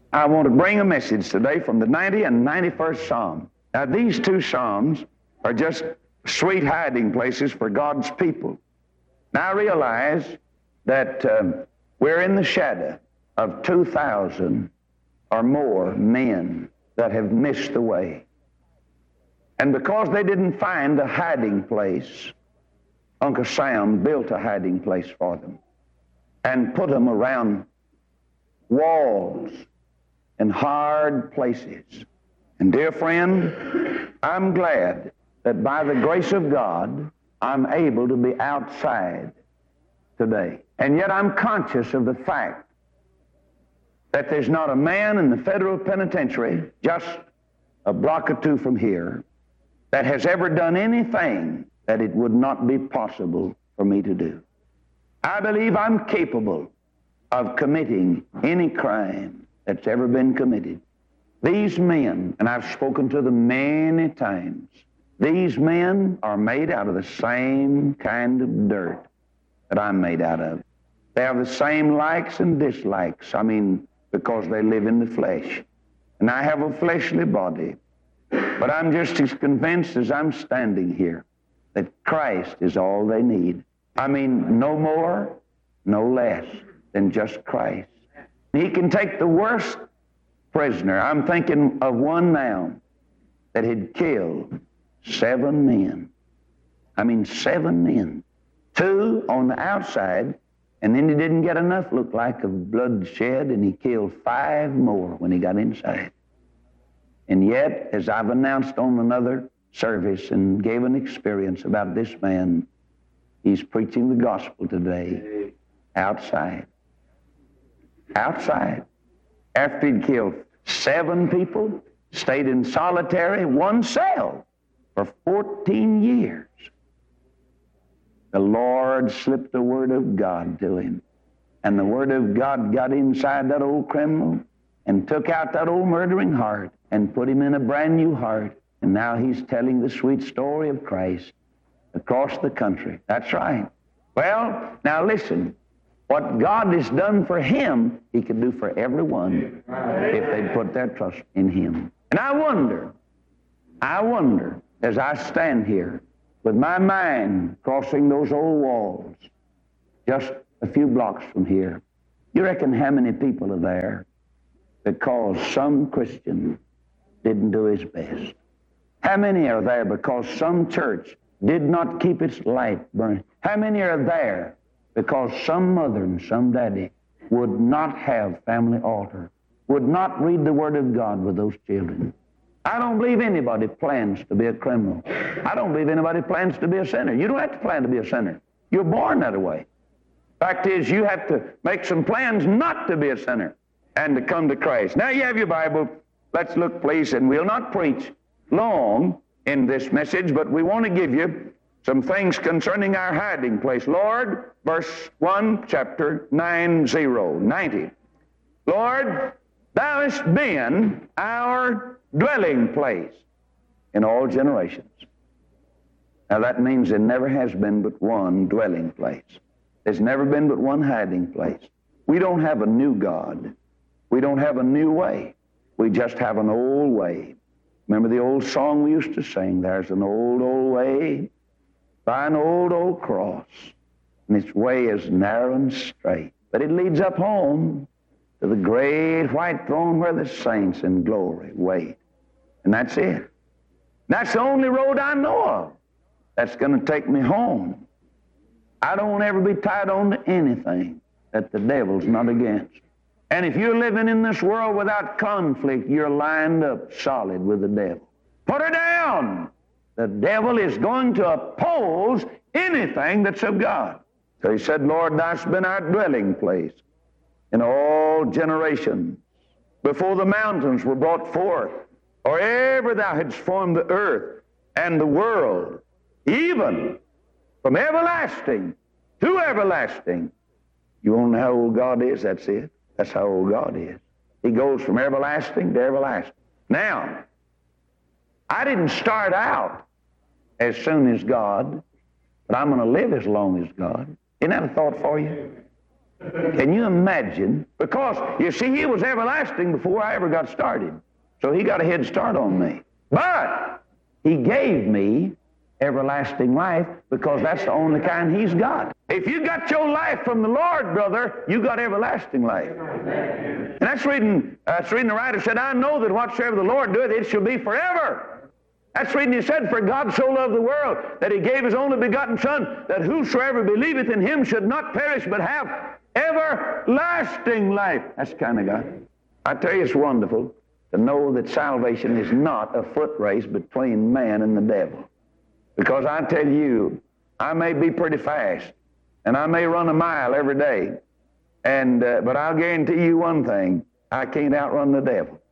I want to bring a message today from the 90 and 91st Psalm. Now, these two Psalms are just sweet hiding places for God's people. Now, I realize that we're in the shadow of 2,000 or more men that have missed the way. And because they didn't find a hiding place, Uncle Sam built a hiding place for them and put them around walls and hard places. And dear friend, I'm glad that by the grace of God, I'm able to be outside today. And yet I'm conscious of the fact that there's not a man in the federal penitentiary, just a block or two from here, that has ever done anything that it would not be possible for me to do. I believe I'm capable of committing any crime that's ever been committed. These men, and I've spoken to them many times, these men are made out of the same kind of dirt that I'm made out of. They have the same likes and dislikes, because they live in the flesh. And I have a fleshly body. But I'm just as convinced as I'm standing here that Christ is all they need. No more, no less than just Christ. He can take the worst prisoner. I'm thinking of one now that had killed 7 men. 7 men. 2 on the outside, and then he didn't get enough, looked like, of bloodshed, and he killed 5 more when he got inside. And yet, as I've announced on another service and gave an experience about this man, he's preaching the gospel today outside. Outside. After he'd killed 7 people, stayed in solitary, 1 cell for 14 years. The Lord slipped the Word of God to him. And the Word of God got inside that old criminal and took out that old murdering heart and put him in a brand new heart. And now he's telling the sweet story of Christ across the country. That's right. Well, now listen. What God has done for him, he can do for everyone if they put their trust in him. And I wonder, as I stand here with my mind crossing those old walls just a few blocks from here, you reckon how many people are there because some Christian didn't do his best? How many are there because some church did not keep its light burning? How many are there because some mother and some daddy would not have family altar, would not read the Word of God with those children? I don't believe anybody plans to be a criminal. I don't believe anybody plans to be a sinner. You don't have to plan to be a sinner. You're born that way. Fact is, you have to make some plans not to be a sinner and to come to Christ. Now you have your Bible. Let's look, please, and we'll not preach long in this message, but we want to give you some things concerning our hiding place. Lord, verse 1, chapter 90. Lord, thou hast been our dwelling place in all generations. Now that means there never has been but one dwelling place. There's never been but one hiding place. We don't have a new God. We don't have a new way. We just have an old way. Remember the old song we used to sing? There's an old, old way by an old, old cross, and its way is narrow and straight, but it leads up home to the great white throne where the saints in glory wait. And that's it. That's the only road I know of that's going to take me home. I don't want to ever be tied on to anything that the devil's not against. And if you're living in this world without conflict, you're lined up solid with the devil. Put her down. The devil is going to oppose anything that's of God. So he said, Lord, thou hast been our dwelling place in all generations. Before the mountains were brought forth, or ever thou hadst formed the earth and the world, even from everlasting to everlasting. You want to know how old God is? That's it. That's how old God is. He goes from everlasting to everlasting. Now, I didn't start out as soon as God, but I'm going to live as long as God. Isn't that a thought for you? Can you imagine? Because, you see, he was everlasting before I ever got started. So he got a head start on me. But he gave me everlasting life because that's the only kind he's got. If you got your life from the Lord, brother, you got everlasting life. And that's reading the writer said, I know that whatsoever the Lord doeth, it shall be forever. That's reading he said, for God so loved the world that he gave his only begotten Son, that whosoever believeth in him should not perish but have everlasting life. That's the kind of God. I tell you, it's wonderful to know that salvation is not a foot race between man and the devil. Because I tell you, I may be pretty fast, and I may run a mile every day, but I'll guarantee you one thing, I can't outrun the devil.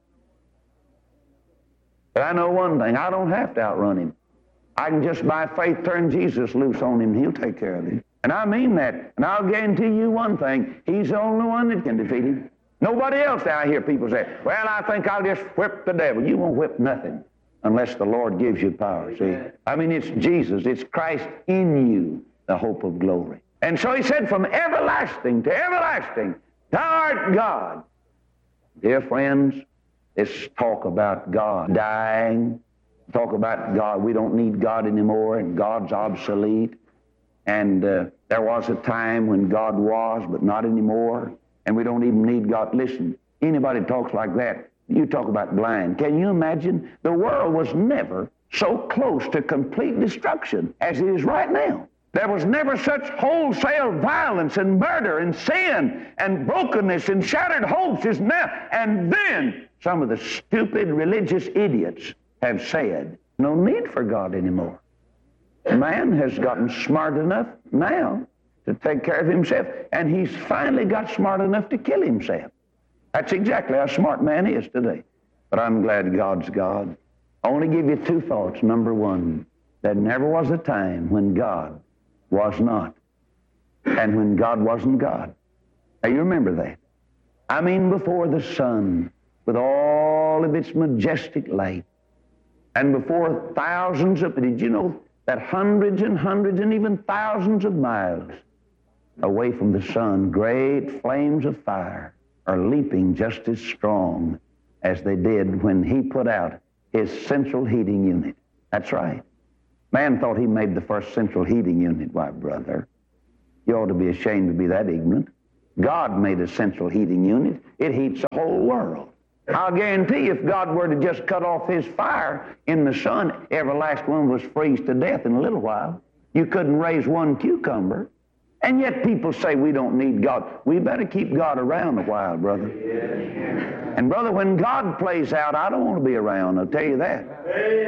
But I know one thing, I don't have to outrun him. I can just by faith turn Jesus loose on him, he'll take care of him. And I mean that, and I'll guarantee you one thing, he's the only one that can defeat him. Nobody else. I hear people say, well, I think I'll just whip the devil. You won't whip nothing unless the Lord gives you power, see? I mean, it's Jesus, it's Christ in you, the hope of glory. And so he said, from everlasting to everlasting, thou art God. Dear friends, let's talk about God dying, talk about God. We don't need God anymore, and God's obsolete. And there was a time when God was, but not anymore. And we don't even need God. Listen, anybody talks like that, you talk about blind. Can you imagine? The world was never so close to complete destruction as it is right now. There was never such wholesale violence and murder and sin and brokenness and shattered hopes as now. And then some of the stupid religious idiots have said, no need for God anymore. Man has gotten smart enough now to take care of himself, and he's finally got smart enough to kill himself. That's exactly how smart man is today. But I'm glad God's God. I only give you two thoughts. Number one, there never was a time when God was not, and when God wasn't God. Now you remember that. I mean, before the sun, with all of its majestic light, and before thousands of, did you know that hundreds and hundreds and even thousands of miles away from the sun, great flames of fire are leaping just as strong as they did when he put out his central heating unit. That's right. Man thought he made the first central heating unit. Why, brother, you ought to be ashamed to be that ignorant. God made a central heating unit. It heats the whole world. I'll guarantee you, if God were to just cut off his fire in the sun, every last one was freeze to death in a little while. You couldn't raise one cucumber. And yet people say we don't need God. We better keep God around a while, brother. And brother, when God plays out, I don't want to be around, I'll tell you that.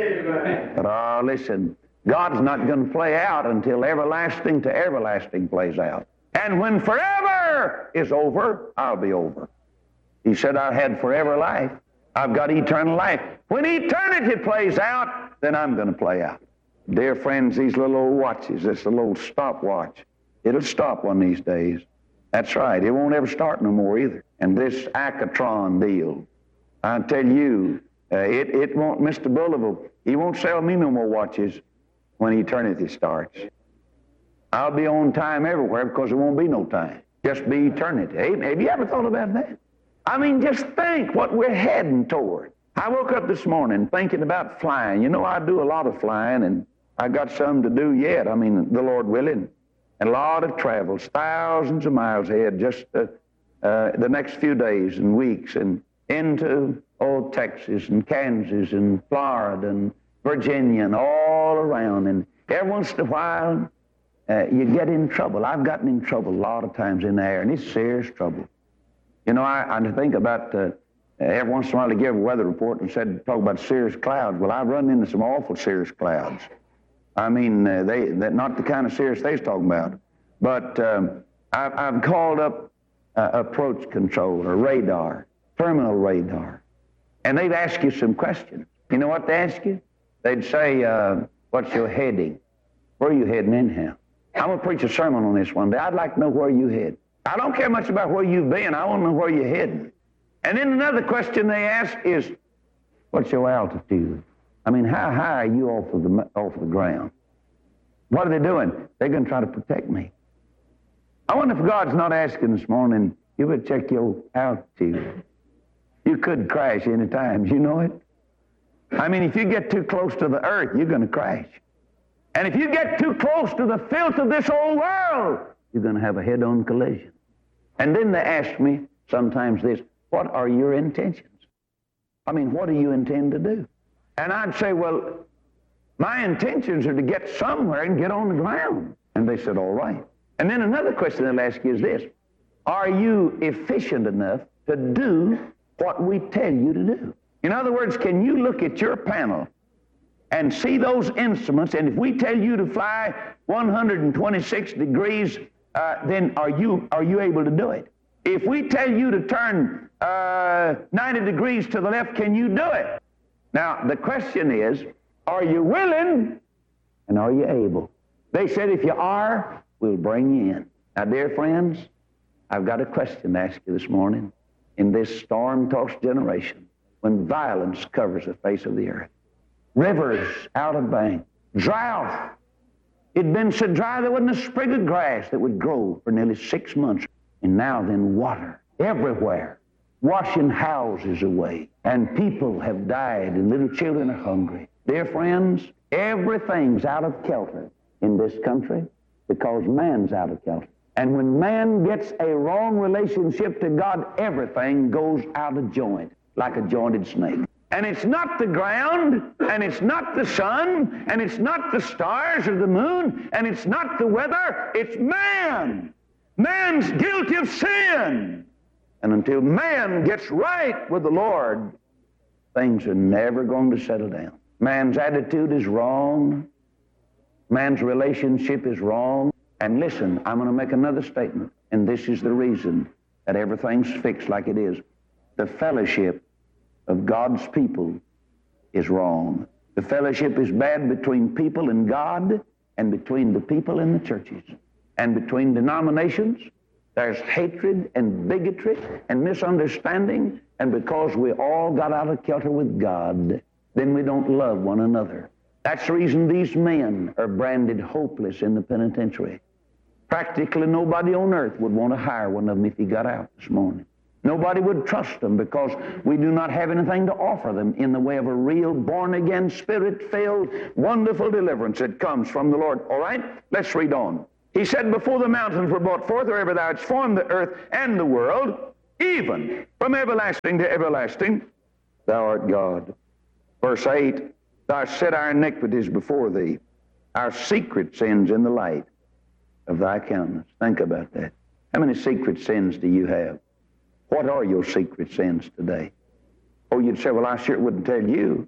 But listen, God's not going to play out until everlasting to everlasting plays out. And when forever is over, I'll be over. He said I had forever life. I've got eternal life. When eternity plays out, then I'm going to play out. Dear friends, these little old watches, this little old stopwatch, it'll stop one of these days. That's right. It won't ever start no more either. And this Acatron deal, I tell you, it won't, Mr. Bullivel, he won't sell me no more watches when eternity starts. I'll be on time everywhere because there won't be no time. Just be eternity. Have you ever thought about that? I mean, just think what we're heading toward. I woke up this morning thinking about flying. You know, I do a lot of flying, and I got some to do yet. I mean, the Lord willing. And a lot of travels, thousands of miles ahead, just the next few days and weeks, and into Texas and Kansas and Florida and Virginia and all around. And every once in a while, you get in trouble. I've gotten in trouble a lot of times in the air, and it's serious trouble. You know, I think about every once in a while they give a weather report and talk about serious clouds. Well, I've run into some awful serious clouds. I mean, they're not the kind of serious they're talking about. But I've called up approach control or radar, terminal radar, and they'd ask you some questions. You know what they ask you? They'd say, what's your heading? Where are you heading anyhow? I'm going to preach a sermon on this one day. I'd like to know where you head. I don't care much about where you've been. I want to know where you're heading. And then another question they ask is, what's your altitude? I mean, how high are you off of the ground? What are they doing? They're going to try to protect me. I wonder if God's not asking this morning, you better check your altitude. You could crash any time. You know it? I mean, if you get too close to the earth, you're going to crash. And if you get too close to the filth of this old world, you're going to have a head-on collision. And then they ask me sometimes this, what are your intentions? I mean, what do you intend to do? And I'd say, well, my intentions are to get somewhere and get on the ground. And they said, all right. And then another question they'll ask you is this, are you efficient enough to do what we tell you to do? In other words, can you look at your panel and see those instruments, and if we tell you to fly 126 degrees, then are you able to do it? If we tell you to turn 90 degrees to the left, can you do it? Now, the question is, are you willing and are you able? They said, if you are, we'll bring you in. Now, dear friends, I've got a question to ask you this morning. In this storm-tossed generation, when violence covers the face of the earth, rivers out of bank, drought. It'd been so dry there wasn't a sprig of grass that would grow for nearly 6 months. And now then water everywhere, washing houses away. And people have died and little children are hungry. Dear friends, everything's out of kilter in this country because man's out of kilter. And when man gets a wrong relationship to God, everything goes out of joint like a jointed snake. And it's not the ground, and it's not the sun, and it's not the stars or the moon, and it's not the weather, it's man. Man's guilty of sin. And until man gets right with the Lord, things are never going to settle down. Man's attitude is wrong. Man's relationship is wrong. And listen, I'm going to make another statement, and this is the reason that everything's fixed like it is. The fellowship of God's people is wrong. The fellowship is bad between people and God, and between the people and the churches, and between denominations. There's hatred and bigotry and misunderstanding, and because we all got out of kilter with God, then we don't love one another. That's the reason these men are branded hopeless in the penitentiary. Practically nobody on earth would want to hire one of them if he got out this morning. Nobody would trust them because we do not have anything to offer them in the way of a real born-again, spirit-filled, wonderful deliverance that comes from the Lord. All right? Let's read on. He said, before the mountains were brought forth, or ever thou hadst formed the earth and the world, even from everlasting to everlasting, thou art God. Verse 8, thou hast set our iniquities before thee, our secret sins in the light of thy countenance. Think about that. How many secret sins do you have? What are your secret sins today? Oh, you'd say, well, I sure wouldn't tell you.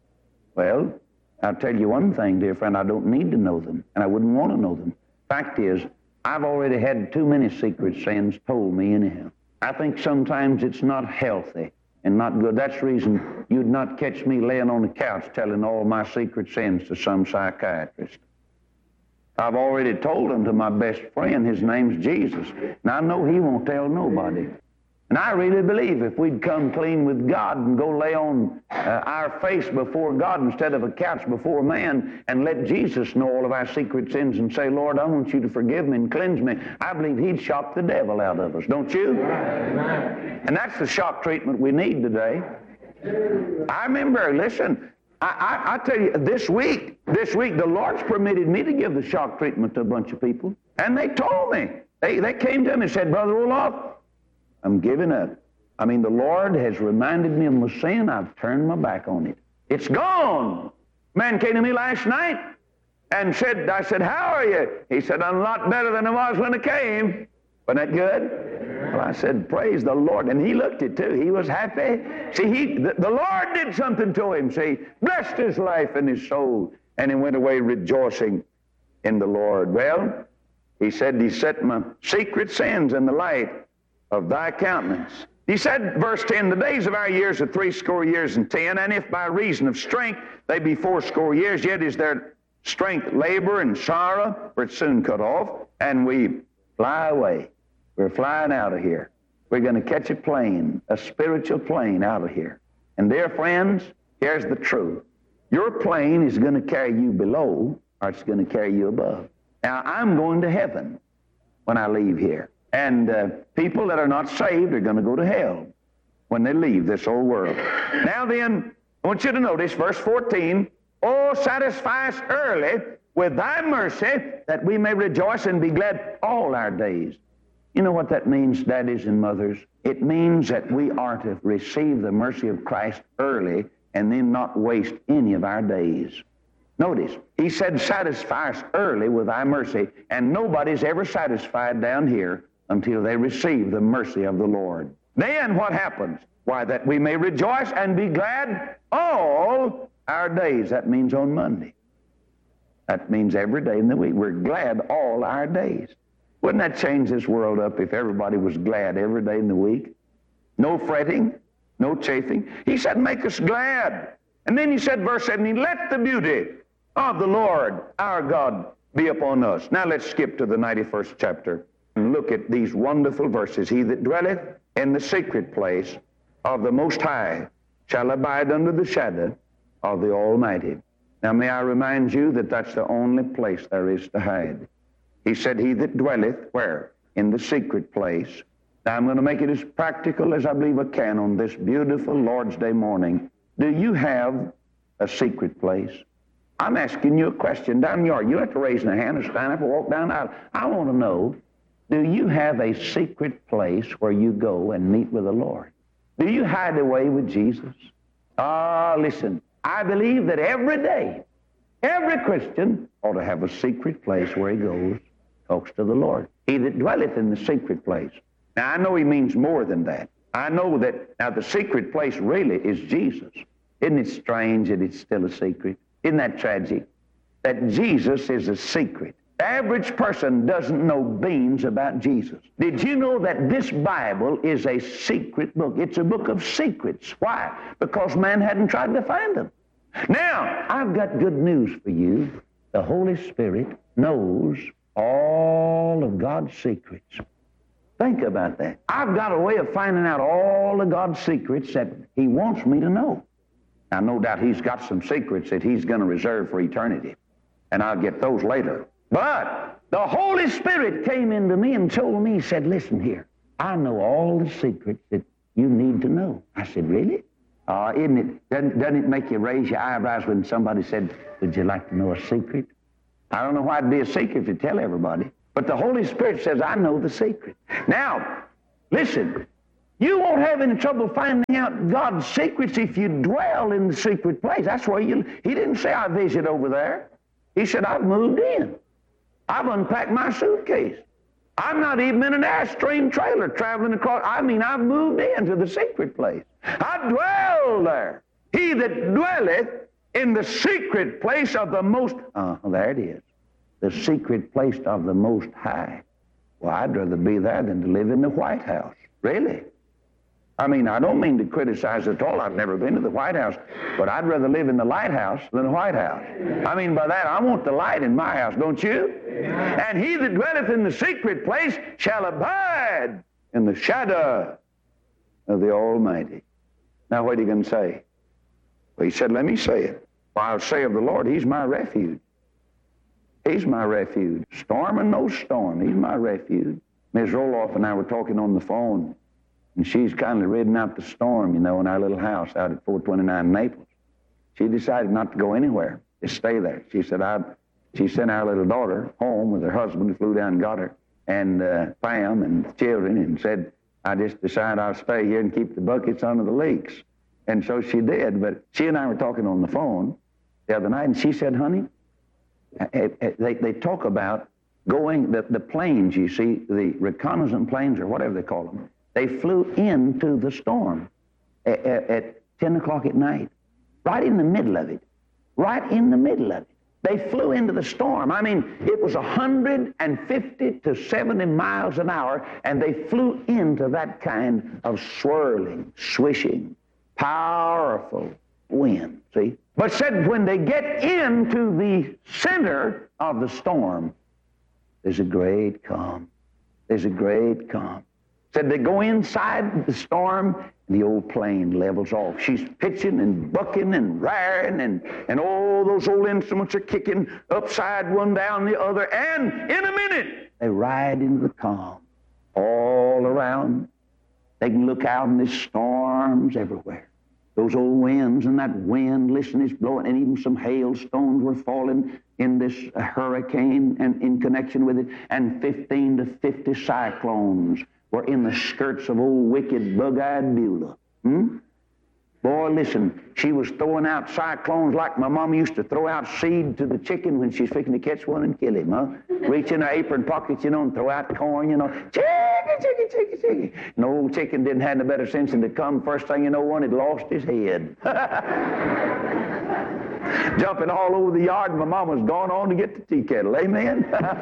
Well, I'll tell you one thing, dear friend, I don't need to know them, and I wouldn't want to know them. Fact is, I've already had too many secret sins told me anyhow. I think sometimes it's not healthy and not good. That's the reason you'd not catch me laying on the couch telling all my secret sins to some psychiatrist. I've already told them to my best friend. His name's Jesus. And I know he won't tell nobody. And I really believe if we'd come clean with God and go lay on our face before God instead of a couch before man and let Jesus know all of our secret sins and say, Lord, I want you to forgive me and cleanse me, I believe he'd shock the devil out of us, don't you? And that's the shock treatment we need today. I remember, listen, I tell you, this week, the Lord's permitted me to give the shock treatment to a bunch of people. And they told me. They came to me and said, Brother Roloff, I'm giving up. I mean, the Lord has reminded me of my sin. I've turned my back on it. It's gone. Man came to me last night and said, I said, how are you? He said, I'm a lot better than I was when I came. Wasn't that good? Well, I said, praise the Lord. And he looked it too. He was happy. See, the Lord did something to him. See, blessed his life and his soul. And he went away rejoicing in the Lord. Well, he said, he set my secret sins in the light of thy countenance. He said, verse 10, the days of our years are 80 years and 10, and if by reason of strength they be 80 years, yet is their strength labor and sorrow, for it's soon cut off, and we fly away. We're flying out of here. We're going to catch a plane, a spiritual plane out of here. And dear friends, here's the truth. Your plane is going to carry you below, or it's going to carry you above. Now, I'm going to heaven. when I leave here. And people that are not saved are going to go to hell when they leave this old world. Now then, I want you to notice verse 14, "Oh, satisfy us early with thy mercy, that we may rejoice and be glad all our days." You know what that means, daddies and mothers? It means that we are to receive the mercy of Christ early and then not waste any of our days. Notice, he said, "Satisfy us early with thy mercy," and nobody's ever satisfied down here until they receive the mercy of the Lord. Then what happens? Why, that we may rejoice and be glad all our days. That means on Monday. That means every day in the week. We're glad all our days. Wouldn't that change this world up if everybody was glad every day in the week? No fretting, no chafing. He said, make us glad. And then he said, verse 17, "Let the beauty of the Lord our God be upon us." Now let's skip to the 91st chapter and look at these wonderful verses. "He that dwelleth in the secret place of the Most High shall abide under the shadow of the Almighty." Now may I remind you that that's the only place there is to hide. He said, "He that dwelleth," where? In the secret place. Now I'm going to make it as practical as I believe I can on this beautiful Lord's Day morning. Do you have a secret place? I'm asking you a question down the yard. You don't have to raise your hand or stand up or walk down the aisle. I want to know, do you have a secret place where you go and meet with the Lord? Do you hide away with Jesus? Listen, I believe that every day, every Christian ought to have a secret place where he goes, talks to the Lord. "He that dwelleth in the secret place." Now, I know he means more than that. I know that, now, the secret place really is Jesus. Isn't it strange that it's still a secret? Isn't that tragic? That Jesus is a secret. The average person doesn't know beans about Jesus. Did you know that this Bible is a secret book? It's a book of secrets. Why? Because man hadn't tried to find them. Now, I've got good news for you. The Holy Spirit knows all of God's secrets. Think about that. I've got a way of finding out all of God's secrets that he wants me to know. Now, no doubt he's got some secrets that he's going to reserve for eternity, and I'll get those later. But the Holy Spirit came into me and told me, he said, "Listen here, I know all the secrets that you need to know." I said, "Really?" Doesn't it make you raise your eyebrows when somebody said, "Would you like to know a secret?" I don't know why it'd be a secret to tell everybody, but the Holy Spirit says, "I know the secret." Now, listen, you won't have any trouble finding out God's secrets if you dwell in the secret place. That's where he didn't say, "I visit over there." He said, "I've moved in. I've unpacked my suitcase. I'm not even in an Airstream trailer traveling across. I mean, I've moved into the secret place. I dwell there. He that dwelleth in the secret place of the Most..." There it is. The secret place of the Most High. Well, I'd rather be there than to live in the White House. Really? I mean, I don't mean to criticize at all. I've never been to the White House, but I'd rather live in the lighthouse than the White House. I mean, by that, I want the light in my house, don't you? "And he that dwelleth in the secret place shall abide in the shadow of the Almighty." Now, what are you going to say? Well, he said, "Let me say it. For I'll say of the Lord, he's my refuge. He's my refuge. Storm and no storm, he's my refuge." Ms. Roloff and I were talking on the phone, and she's kind of ridden out the storm, you know, in our little house out at 429 Naples. She decided not to go anywhere, just stay there. She said, she sent our little daughter home with her husband, who flew down and got her, and Pam and the children, and said, "I just decided I'll stay here and keep the buckets under the leaks." And so she did, but she and I were talking on the phone the other night, and she said, "Honey, they talk about going, the planes, you see, the reconnaissance planes or whatever they call them, they flew into the storm at 10 o'clock at night, right in the middle of it, right in the middle of it. They flew into the storm. I mean, it was 150 to 70 miles an hour, and they flew into that kind of swirling, swishing, powerful wind, see? But said when they get into the center of the storm, there's a great calm. There's a great calm. Said they go inside the storm, and the old plane levels off. She's pitching and bucking and raring, and all those old instruments are kicking upside one, down the other, and in a minute, They ride into the calm all around. They can look out and there's storms everywhere. Those old winds and that wind, listen, is blowing, and even some hailstones were falling in this hurricane and in connection with it, and 15 to 50 cyclones were in the skirts of old wicked bug-eyed Beulah. Boy, listen, she was throwing out cyclones like my mom used to throw out seed to the chicken when she's fixing to catch one and kill him, huh? Reach in her apron pockets, and throw out corn, chicken. And the old chicken didn't have no better sense than to come. First thing you know, one had lost his head. Jumping all over the yard, and my mom was gone on to get the tea kettle. Amen?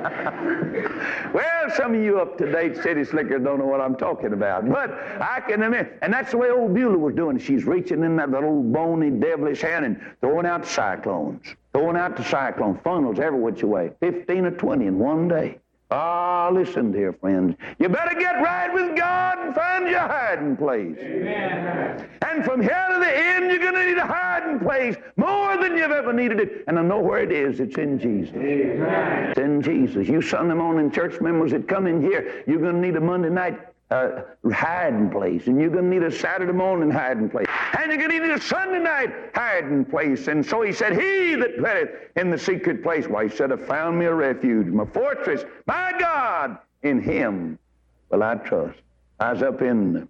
Well, some of you up-to-date city slickers don't know what I'm talking about, but I can admit, and that's the way old Beulah was doing. She's reaching in that little bony, devilish hand and throwing out cyclones. Funnels every which way, 15 or 20 in one day. Listen, dear friends, you better get right with God and find your hiding place. Amen. And from here to the end, you're going to need a hiding place more than you've ever needed it. And I know where it is. It's in Jesus. Amen. It's in Jesus. You Sunday morning church members that come in here, you're going to need a Monday night hiding place, and you're going to need a Saturday morning hiding place, and you're going to need a Sunday night hiding place. And so he said, he that dwelleth in the secret place, he said, I found me a refuge, my fortress, my God, in him will I trust. I was up in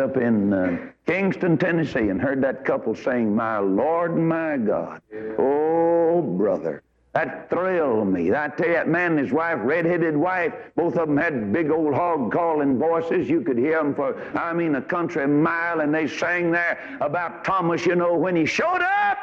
Kingston, Tennessee, and heard that couple sing, my Lord and my God. Oh, brother. That thrilled me. I tell you, that man and his wife, red-headed wife, both of them had big old hog-calling voices. You could hear them for, a country mile, and they sang there about Thomas, when he showed up,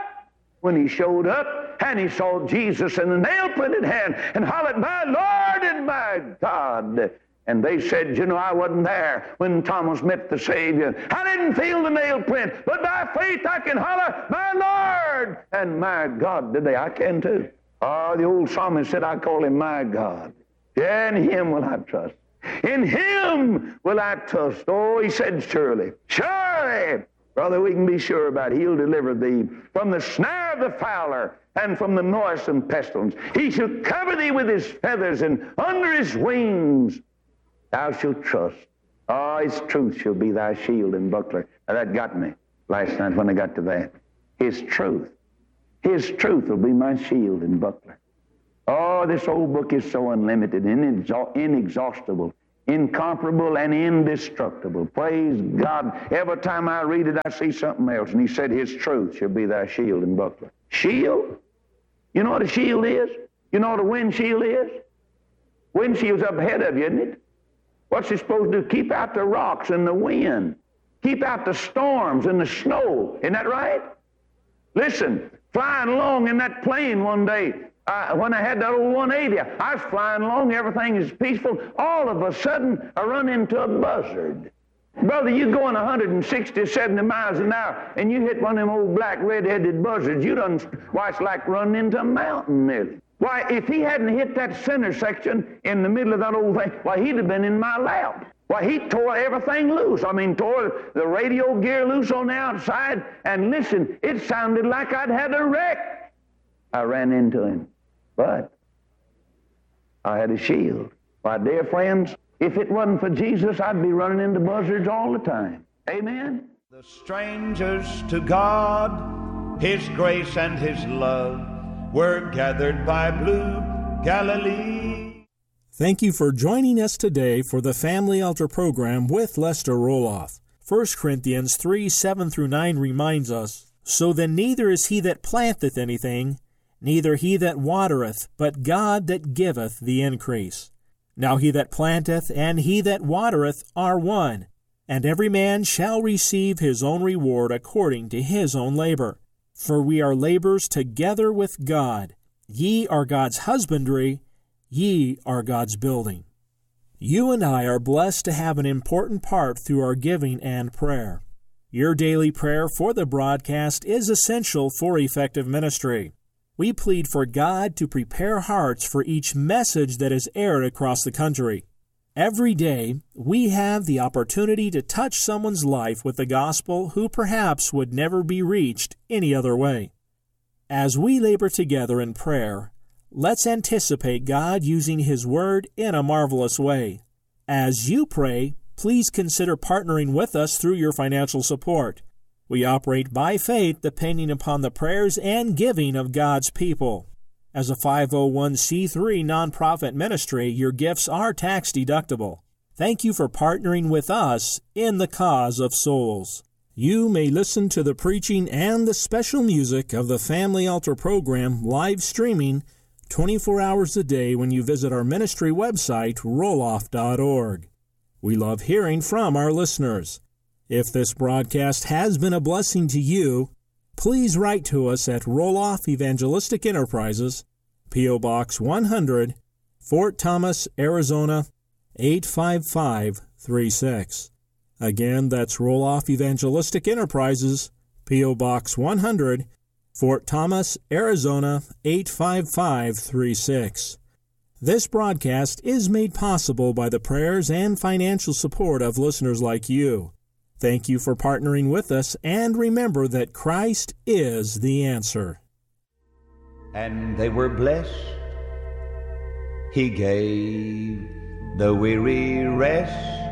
and he saw Jesus in the nail-printed hand and hollered, my Lord and my God. And they said, I wasn't there when Thomas met the Savior. I didn't feel the nail print, but by faith I can holler, my Lord and my God. Today I can too. The old psalmist said, I call him my God. Yeah, in him will I trust. In him will I trust. Oh, he said, surely, brother, we can be sure about it. He'll deliver thee from the snare of the fowler and from the noisome pestilence. He shall cover thee with his feathers, and under his wings thou shalt trust. His truth shall be thy shield and buckler. Now, that got me last night when I got to that. His truth. His truth will be my shield and buckler. This old book is so unlimited, inexhaustible, incomparable, and indestructible. Praise God. Every time I read it, I see something else. And he said, his truth shall be thy shield and buckler. Shield? You know what a shield is? You know what a windshield is? Windshield's up ahead of you, isn't it? What's it supposed to do? Keep out the rocks and the wind. Keep out the storms and the snow. Isn't that right? Listen, flying along in that plane one day, when I had that old 180, I was flying along, everything is peaceful. All of a sudden, I run into a buzzard. Brother, you going 160, 70 miles an hour, and you hit one of them old black red-headed buzzards, it's like running into a mountain nearly. Why, if he hadn't hit that center section in the middle of that old thing, he'd have been in my lap. He tore everything loose. Tore the radio gear loose on the outside, and listen, it sounded like I'd had a wreck. I ran into him, but I had a shield. Why, dear friends, if it wasn't for Jesus, I'd be running into buzzards all the time. Amen? The strangers to God, His grace and His love, were gathered by blue Galilee. Thank you for joining us today for the Family Altar program with Lester Roloff. 1 Corinthians 3:7-9 reminds us, so then neither is he that planteth anything, neither he that watereth, but God that giveth the increase. Now he that planteth and he that watereth are one, and every man shall receive his own reward according to his own labor. For we are laborers together with God. Ye are God's husbandry, ye are God's building. You and I are blessed to have an important part through our giving and prayer. Your daily prayer for the broadcast is essential for effective ministry. We plead for God to prepare hearts for each message that is aired across the country. Every day, we have the opportunity to touch someone's life with the gospel who perhaps would never be reached any other way. As we labor together in prayer, Let's anticipate God using His Word in a marvelous way. As you pray, please consider partnering with us through your financial support. We operate by faith depending upon the prayers and giving of God's people. As a 501c3 nonprofit ministry, your gifts are tax deductible. Thank you for partnering with us in the cause of souls. You may listen to the preaching and the special music of the Family Altar program live streaming 24 hours a day when you visit our ministry website, roloff.org. We love hearing from our listeners. If this broadcast has been a blessing to you, please write to us at Roloff Evangelistic Enterprises, P.O. Box 100, Fort Thomas, Arizona, 85536. Again, that's Roloff Evangelistic Enterprises, P.O. Box 100, Fort Thomas, Arizona, 85536. This broadcast is made possible by the prayers and financial support of listeners like you. Thank you for partnering with us, and remember that Christ is the answer. And they were blessed. He gave the weary rest.